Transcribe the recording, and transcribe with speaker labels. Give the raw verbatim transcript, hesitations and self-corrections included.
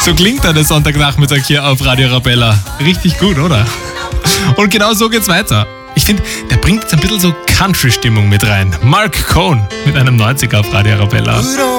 Speaker 1: So klingt dann der Sonntagnachmittag hier auf Radio Arabella. Richtig gut, oder? Und genau so geht's weiter. Ich finde, der bringt jetzt ein bisschen so Country-Stimmung mit rein. Mark Cohn mit einem neunziger auf Radio Arabella.